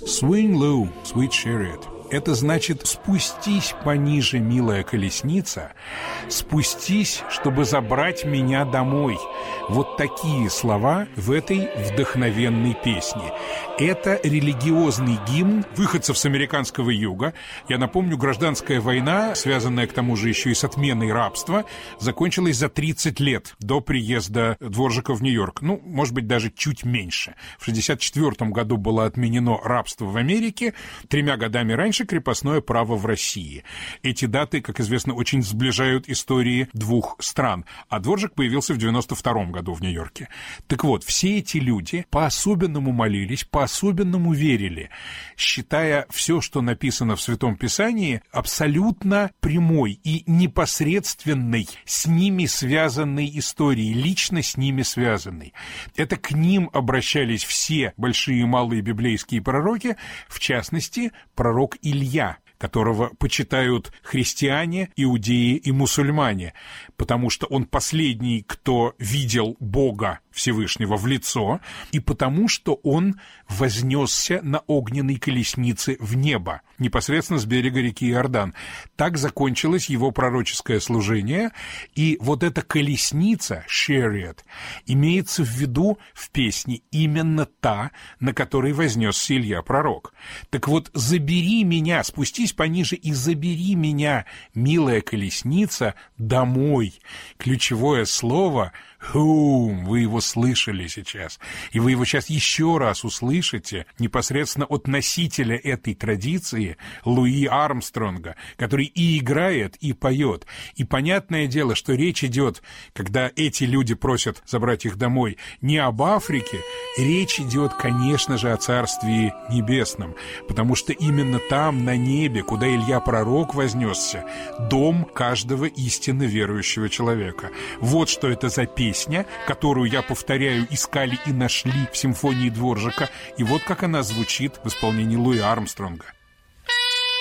Swing low, sweet chariot. Это значит «спустись пониже, милая колесница, спустись, чтобы забрать меня домой». Вот такие слова в этой вдохновенной песне. Это религиозный гимн выходцев с американского юга. Я напомню, гражданская война, связанная к тому же еще и с отменой рабства, закончилась за 30 лет до приезда Дворжика в Нью-Йорк. Ну, может быть, даже чуть меньше. В 1964 году было отменено рабство в Америке, 3 годами раньше крепостное право в России. Эти даты, как известно, очень сближают истории двух стран. А Дворжик появился в 1992 году в Нью-Йорке. Так вот, все эти люди по-особенному молились, по-особенному верили, считая все, что написано в Святом Писании, абсолютно прямой и непосредственной, с ними связанной историей, лично с ними связанной. Это к ним обращались все большие и малые библейские пророки, в частности, пророк Илья, которого почитают христиане, иудеи и мусульмане, потому что он последний, кто видел Бога Всевышнего в лицо, и потому что он вознесся на огненной колеснице в небо, непосредственно с берега реки Иордан. Так закончилось его пророческое служение, и вот эта колесница, chariot, имеется в виду в песне именно та, на которой вознесся Илья пророк. Так вот, забери меня, спустись пониже и забери меня, милая колесница, домой. Ключевое слово «home», вы его слышали сейчас, и вы его сейчас еще раз услышите непосредственно от носителя этой традиции, Луи Армстронга, который и играет, и поет. И понятное дело, что речь идет, когда эти люди просят забрать их домой, не об Африке, речь идет, конечно же, о Царствии Небесном, потому что именно там, на небе, куда Илья Пророк вознесся, дом каждого истинно верующего человека. Вот что это за песня, которую, я повторяю, искали и нашли в симфонии Дворжика, и вот как она звучит в исполнении Луи Армстронга.